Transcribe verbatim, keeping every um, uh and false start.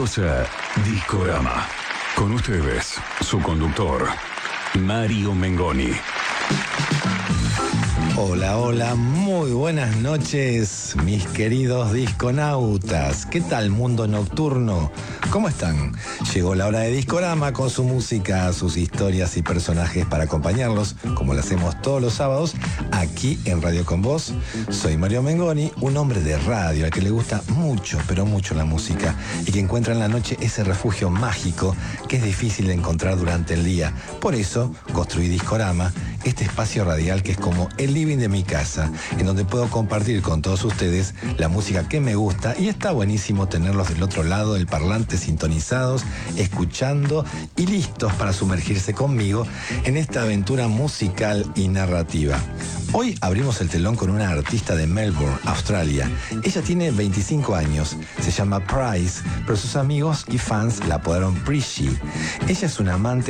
Bienvenidos a Discorama. Con ustedes, su conductor, Mario Mengoni. Hola, hola, muy buenas noches, mis queridos disconautas. ¿Qué tal, mundo nocturno? ¿Cómo están? Llegó la hora de Discorama con su música, sus historias y personajes para acompañarlos, como lo hacemos todos los sábados, aquí en Radio Con Vos. Soy Mario Mengoni, un hombre de radio al que le gusta mucho, pero mucho la música, y que encuentra en la noche ese refugio mágico que es difícil de encontrar durante el día. Por eso construí Discorama, este espacio radial que es como el living de mi casa, en donde puedo compartir con todos ustedes la música que me gusta, y está buenísimo tenerlos del otro lado del parlante sintonizados, escuchando y listos para sumergirse conmigo en esta aventura musical y narrativa. Hoy abrimos el telón con una artista de Melbourne, Australia. Ella tiene veinticinco años, se llama Price, pero sus amigos y fans la apodaron Prishy. Ella es una amante